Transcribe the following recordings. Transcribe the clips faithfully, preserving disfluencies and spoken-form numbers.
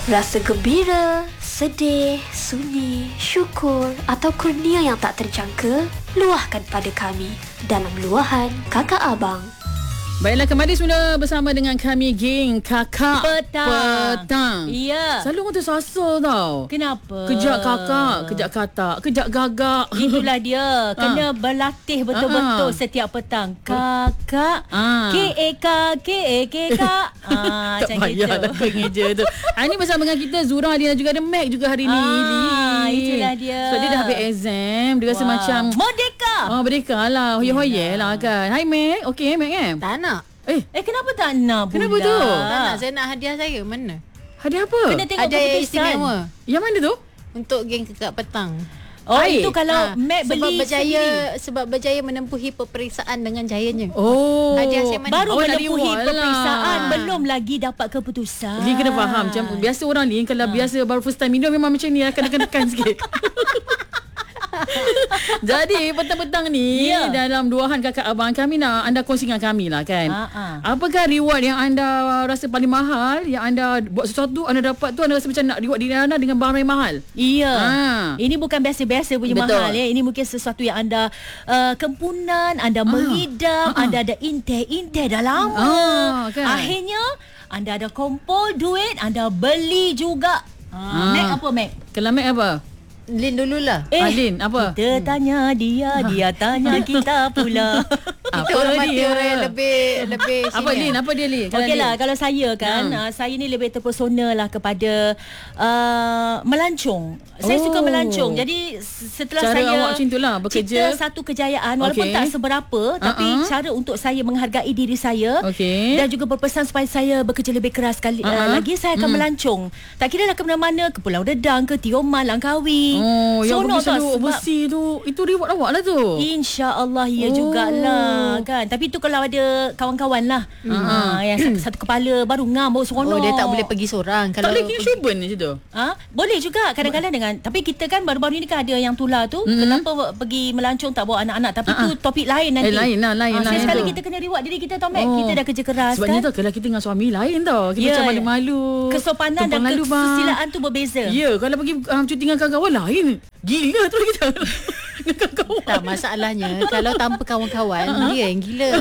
Rasa gembira, sedih, sunyi, syukur atau kurnia yang tak terjangka, luahkan pada kami dalam luahan Kakak Abang. Baiklah, kembali semula bersama dengan kami, geng Kakak Petang. Petang. Ya. Selalu orang tersasar tau. Kenapa? Kejap kakak, kejap katak, kejap gagak. Itulah dia. Kena Ah. berlatih betul-betul Ah. setiap petang. Kakak. Ah. K-A-K, K-A-K-K. Ah, Tak macam payah gitu. dah pengeja tu. Hari ni bersama dengan kita Zura, dia juga ada Mac juga hari ni. Ah, itulah dia. So dia dah habis exam. Dia rasa Wah. macam Merdeka. Oh, merdeka lah. Hoye-hoye lah kan. Hai Mac. Okey Mac kan? Tak nak. Eh, Eh, kenapa tak nak pula? Kenapa tu? Tak nak. Saya nak hadiah saya. Mana? hadiah apa? Kena tengok Hadiah yang keputusan. istimewa. Yang mana tu? Untuk geng Kakak Petang. Oh, Baik. itu kalau Ah, Mac sebab beli berjaya sendiri. sebab berjaya menempuhi peperiksaan dengan jayanya. Oh. Hadiah saya mana? Baru Oh, nak menempuhi reward peperiksaan, lah. belum lagi dapat keputusan. Jadi kena faham macam biasa orang ni kalau biasa baru first time minum memang macam ni akan tekan-tekan sikit. Jadi petang-petang ni Ya. dalam luahan Kakak Abang kami nak anda kongsi dengan kami lah kan. Ha, ha. Apakah reward yang anda rasa paling mahal, yang anda buat sesuatu anda dapat tu anda rasa macam nak reward diri anda dengan barang yang mahal? Iya. Ah. Ini bukan biasa-biasa punya Betul. mahal ya. Ini mungkin sesuatu yang anda uh, kempunan, anda mengidam, Ah. anda ada inteh-inteh dah lama. Ah, kan? Akhirnya anda ada kumpul duit, anda beli juga. Ah. Ah. Mac apa Mac? Kalau Mac apa? Lin dululah. Eh, Alin apa? Kita tanya dia, dia tanya kita pula. Kita hormati orang yang lebih lebih Apa Lin? Apa dia Lin? Kalau Okeylah, Lin? kalau saya kan, Hmm. uh, saya ni lebih terpesona lah kepada uh, melancong. Saya Oh. suka melancong. Jadi s- setelah Cara saya awak macam itulah, bekerja. cipta satu kejayaan walaupun Okey. tak seberapa, tapi Uh-uh. cara untuk saya menghargai diri saya Okey. dan juga berpesan supaya saya bekerja lebih keras sekali uh, Uh-uh. lagi, saya akan Hmm. melancong. Tak kira lah ke mana-mana, ke Pulau Dedang, ke Tioman, Langkawi. Oh, yang Seronok pergi tau selalu sebab overseas tu, itu reward awak lah tu. InsyaAllah ya Oh. jugalah kan. Tapi tu kalau ada kawan-kawan lah, ha, yang satu, satu kepala baru ngam, baru seronok. Oh, dia tak boleh pergi seorang. Tak Kalau boleh kena cuba ni macam tu. Ha? Boleh juga kadang-kadang dengan. Tapi kita kan baru-baru ni kan ada yang tular tu, Mm-hmm. kenapa pergi melancong tak bawa anak-anak. Tapi Ah, tu topik lain nanti. Eh, lain lah, lain Ah, lah yang sekali tu. kita kena reward diri kita tau Mac. Oh. Kita dah kerja keras Sebabnya kan. tau kalau kita dengan suami lain tau. Kita Ya, macam ya. malu-malu. Kesopanan dan tumpang lalu, bang. kesusilaan tu berbeza. Ya, kalau pergi um, cuti dengan kawan-kawan lain. Gila tu kita. Dengan kawan-kawan. tak, masalahnya kalau tanpa kawan-kawan dia yang gila.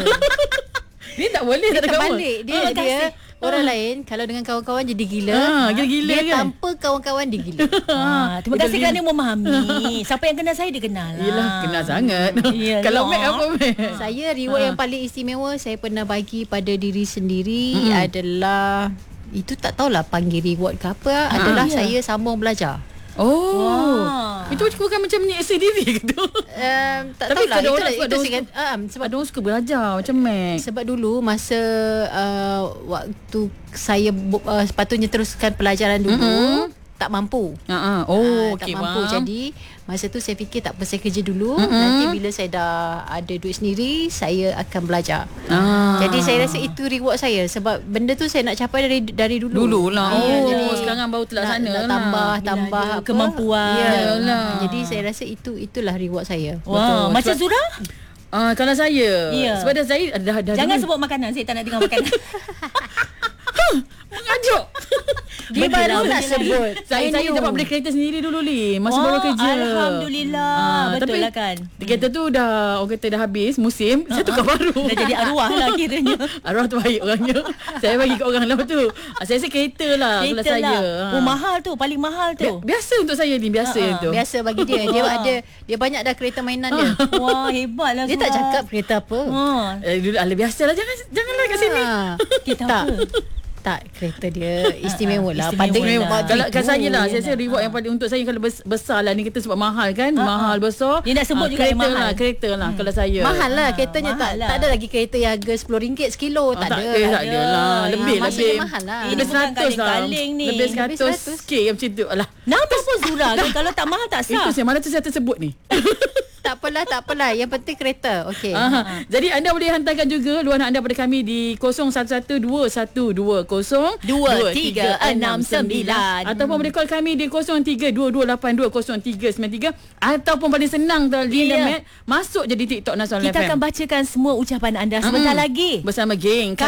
Dia tak boleh Dia tak ada tak kawan. balik. Dia Ah, dia kasih. orang lain kalau dengan kawan-kawan jadi gila. Ah, gila-gila dia kan? tanpa kawan-kawan dia gila. Ha, terima Dia kasih dia- kerana memahami. Siapa yang kenal saya dia kenal lah. Yelah, kenal sangat. Yelah. Kalau Mac apa Mac? Saya reward yang paling istimewa saya pernah bagi pada diri sendiri Mm-mm. adalah itu tak tahulah panggil reward ke apa, adalah Ya. saya sambung belajar. Oh. Wah. Itu bukan macam menyeksa diri ke tu? Um, tak Tapi tahulah ada itu orang lah, sebab itu ada saya orang kata, um, sebab Ada orang suka belajar macam Mac. sebab dulu masa uh, waktu saya bu- uh, sepatutnya teruskan pelajaran dulu Mm-mm. tak mampu. Ha ah. Oh, Ah, okey, tak mampu. faham. Jadi masa tu saya fikir tak apa, saya kerja dulu. Mm-mm. Nanti bila saya dah ada duit sendiri, saya akan belajar. Ah. Jadi saya rasa itu reward saya sebab benda tu saya nak capai dari dari dulu. Dulu lah. Ya, Oh, jadi sekarang baru terlaksana nak, nak lah. tambah Bila tambah ada apa, kemampuan. Ya. Yalah. Jadi saya rasa itu itulah reward saya. Wah, Betul. macam Sebab- Zura? Ah, kalau saya, Ya. sebab dah saya dah dah Jangan dulu sebut makanan, saya tak nak dengar makanan. mengajuk. Dia Benda baru lah, nak benda sebut. Saya saya dapat beli kereta sendiri dulu Li. Masa Wah, baru kerja. Alhamdulillah. Ah, Betul tapi lah kan. kereta tu dah orang kata dah habis musim, saya tukar baru. Dah jadi arwah lah kiranya. Arwah tu baik orangnya. Saya bagi kat orang lah tu. Ah, Saya rasa kereta lah kalau Kereta saya. lah. Ah. Oh, mahal tu. Paling mahal Bi- tu. Biasa untuk saya ni, biasa Ah, ah. tu. Biasa bagi dia. Dia Wah. ada dia banyak dah kereta mainan dia. Wah, hebat lah Dia tak Zura. cakap kereta apa. Ha. Eh, dulu ala biasa lah, jangan janganlah kat sini. Ha. Kereta tak. apa? Tak, kereta dia istimewa lah. Istimewa Pada lah. pada Kalau kat tu. saya lah, saya ya rasa nak. reward yang paling untuk saya kalau bes- besar lah ni kita sebab mahal kan, Ah, mahal ah. besar. Dia nak sebut Ah, juga yang kereta mahal. lah, kereta lah kalau saya. Mahal lah Ah, keretanya, mahal tak lah. tak ada lagi kereta yang harga sepuluh ringgit sekilo. Ah, tak, tak ada. ada, tak ada lah. Lebih, Ah, lebih. maksudnya mahal lah. Ini Lebih bukan seratus lah. kaleng-kaleng ni. Lebih Lebih seratus seratus. sikit macam tu. Alah, Nampak pun Zura kan? Kalau tak mahal tak sah. itu saya mana tu saya tersebut ni. Tak apalah, tak apalah. Yang penting kereta. Okey. Aha. Jadi anda boleh hantarkan juga luahan anda pada kami di kosong satu satu dua satu dua kosong Dua, tiga, enam, sembilan. ataupun boleh call kami di kosong tiga dua dua lapan dua kosong tiga sembilan tiga ataupun paling senang tu Lin dan Ya. Matt masuk jadi TikTok Nasional Kita F M akan bacakan semua ucapan anda sebentar Mm-mm. lagi. bersama geng